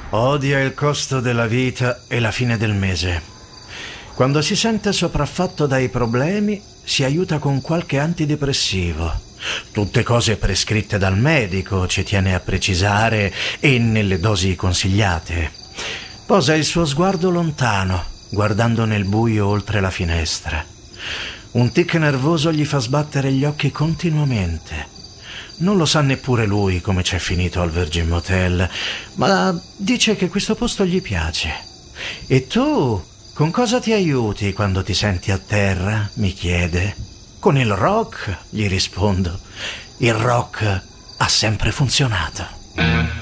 Odia il costo della vita e la fine del mese. Quando si sente sopraffatto dai problemi, si aiuta con qualche antidepressivo. Tutte cose prescritte dal medico, ci tiene a precisare, e nelle dosi consigliate. Posa il suo sguardo lontano, guardando nel buio oltre la finestra. Un tic nervoso gli fa sbattere gli occhi continuamente. Non lo sa neppure lui come c'è finito al Virgin Motel, ma dice che questo posto gli piace. E tu, con cosa ti aiuti quando ti senti a terra? Mi chiede. Con il rock, gli rispondo. Il rock ha sempre funzionato.